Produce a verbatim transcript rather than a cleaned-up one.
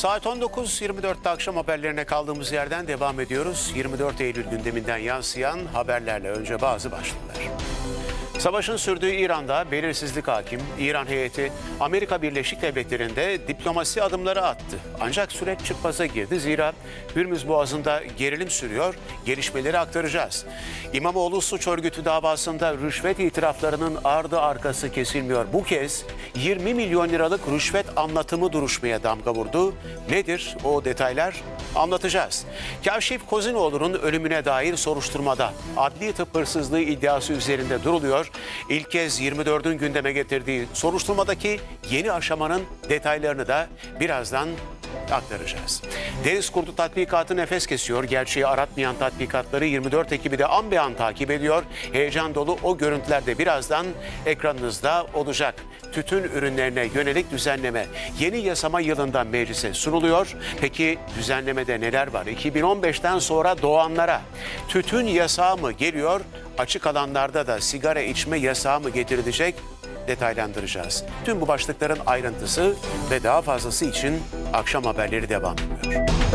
Saat on dokuz yirmi dörtte akşam haberlerine kaldığımız yerden devam ediyoruz. yirmi dört Eylül gündeminden yansıyan haberlerle önce bazı başlıklar. Savaşın sürdüğü İran'da belirsizlik hakim. İran heyeti Amerika Birleşik Devletleri'nde diplomasi adımları attı. Ancak süreç çıkmaza girdi. Zira Hürmüz Boğazı'nda gerilim sürüyor. Gelişmeleri aktaracağız. İmamoğlu suç örgütü davasında rüşvet itiraflarının ardı arkası kesilmiyor. Bu kez yirmi milyon liralık rüşvet anlatımı duruşmaya damga vurdu. Nedir o detaylar? Anlatacağız. Kâşif Kozinoğlu'nun ölümüne dair soruşturmada adli tıp hırsızlığı iddiası üzerinde duruluyor. İlk kez yirmi dördün gündeme getirdiği soruşturmadaki yeni aşamanın detaylarını da birazdan aktaracağız. Deniz kurdu tatbikatı nefes kesiyor. Gerçeği aratmayan tatbikatları yirmi dört ekibi de an be an takip ediyor. Heyecan dolu o görüntüler de birazdan ekranınızda olacak. Tütün ürünlerine yönelik düzenleme yeni yasama yılında meclise sunuluyor. Peki düzenlemede neler var? iki bin on beşten sonra doğanlara tütün yasağı mı geliyor? Açık alanlarda da sigara içme yasağı mı getirilecek? Detaylandıracağız. Tüm bu başlıkların ayrıntısı ve daha fazlası için akşam haberleri devam ediyor.